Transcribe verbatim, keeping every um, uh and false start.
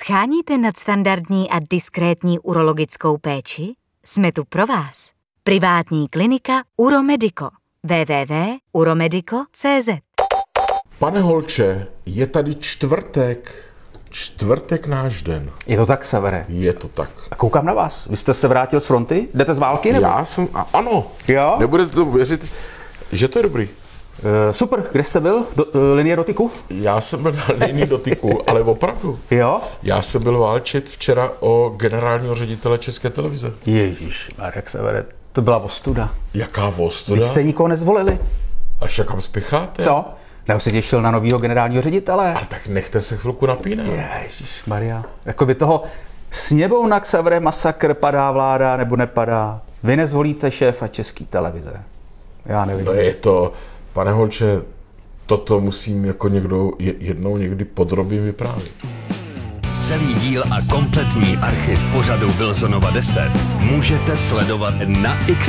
Scháníte nadstandardní a diskrétní urologickou péči? Jsme tu pro vás. Privátní klinika Uromedico. w w w tečka uromedico tečka c z. Pane Holče, je tady čtvrtek. Čtvrtek náš den. Je to tak, Severe? Je to tak. A koukám na vás. Vy jste se vrátil z fronty? Jdete z války, nebo? Já jsem, a ano. Jo? Nebudete to věřit, že to je dobrý. Uh, super, kde jste byl? Do, uh, linie dotyku? Já jsem byl na linii dotyku, ale opravdu. Jo? Já jsem byl válčit včera o generálního ředitele České televize. Ježíš, Marek Severe, to byla ostuda. Jaká ostuda? Vy jste nikoho nezvolili. Až jakam spěcháte? Co? Nebo se těšil na novýho generálního ředitele? Ale tak nechte se chvilku napínat. Ježíš Maria. Jakoby toho sněmovna k Severe masakr, padá vláda nebo nepadá. Vy nezvolíte šéfa České televize. Já nevím. No je to, pane Holče, toto musím jako někdo jednou někdy podrobně vyprávět. Celý díl a kompletní archiv pořadu Wilsonova deset můžete sledovat na X